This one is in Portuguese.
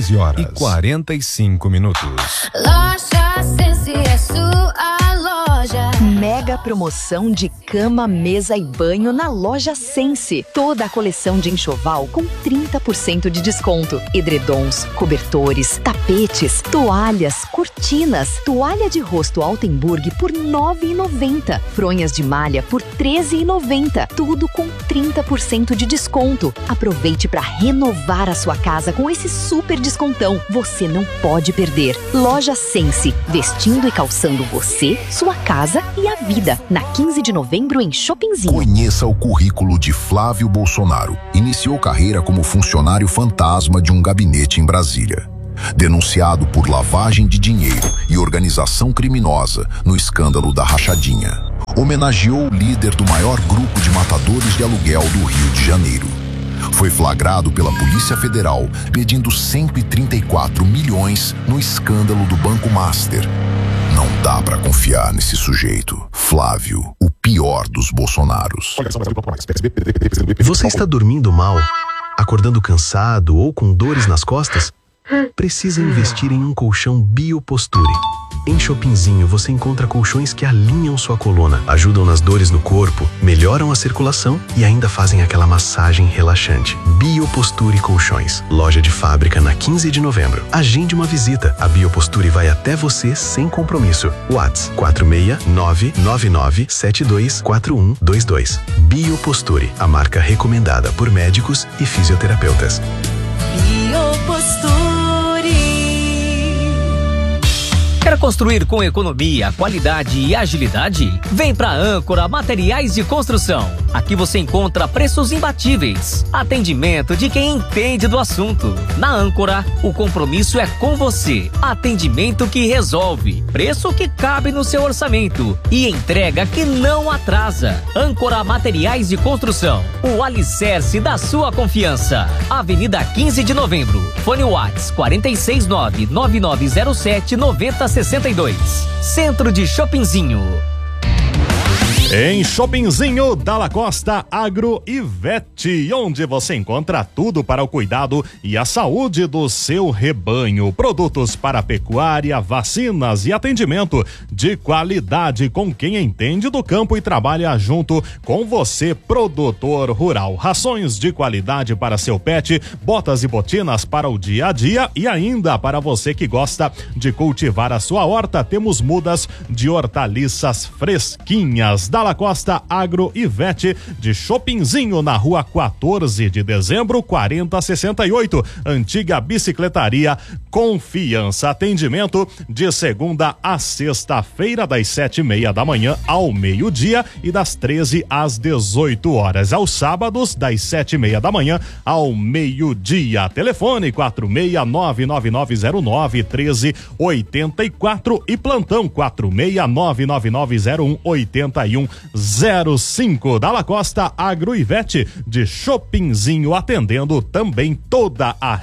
13h45. Loja Sense é sua loja. Mega promoção de cama, mesa e banho na Loja Sense. Toda a coleção de enxoval com 30% de desconto. Edredons, cobertores, tapetes, toalhas, cortinas, toalha de rosto Altenburg por R$ 9,90. Fronhas de malha por R$ 13,90. Tudo com 30% de desconto. Aproveite para renovar a sua casa com esse super descontão. Você não pode perder. Loja Sense, vestindo e calçando você, sua casa e a vida. Na 15 de novembro em Shoppingzinho. Conheça o currículo de Flávio Bolsonaro. Iniciou carreira como funcionário fantasma de um gabinete em Brasília. Denunciado por lavagem de dinheiro e organização criminosa no escândalo da rachadinha. Homenageou o líder do maior grupo de matadores de aluguel do Rio de Janeiro. Foi flagrado pela Polícia Federal pedindo 134 milhões no escândalo do Banco Master. Não dá pra confiar nesse sujeito. Flávio, o pior dos Bolsonaros. Você está dormindo mal, acordando cansado ou com dores nas costas? Precisa investir em um colchão Bioposture. Em Shoppingzinho você encontra colchões que alinham sua coluna, ajudam nas dores no corpo, melhoram a circulação e ainda fazem aquela massagem relaxante. Bioposture Colchões. Loja de fábrica na 15 de novembro. Agende uma visita. A Bioposture vai até você sem compromisso. WhatsApp 46999724122. Bioposture, a marca recomendada por médicos e fisioterapeutas. Bioposture. Quer construir com economia, qualidade e agilidade? Vem pra Âncora Materiais de Construção. Aqui você encontra preços imbatíveis, atendimento de quem entende do assunto. Na Âncora, o compromisso é com você. Atendimento que resolve, preço que cabe no seu orçamento e entrega que não atrasa. Âncora Materiais de Construção, o alicerce da sua confiança. Avenida 15 de novembro. Fone WhatsApp 469-9907-9062. Centro de Shoppingzinho. Em Shoppingzinho Dalla Costa Agro e Vet, onde você encontra tudo para o cuidado e a saúde do seu rebanho. Produtos para pecuária, vacinas e atendimento de qualidade com quem entende do campo e trabalha junto com você, produtor rural. Rações de qualidade para seu pet, botas e botinas para o dia a dia e ainda para você que gosta de cultivar a sua horta, temos mudas de hortaliças fresquinhas. Dalla Costa Agro e Vet, de Shoppingzinho, na rua 14 de dezembro, 4068, antiga bicicletaria Confiança. Atendimento de segunda a sexta-feira, das 7:30 da manhã ao meio-dia e das 13 às 18 horas. Aos sábados, das 7:30 da manhã ao meio-dia. Telefone 46999091384 e plantão 46999018105. Dalla Costa Agro e Vet, de Shoppingzinho, atendendo também toda a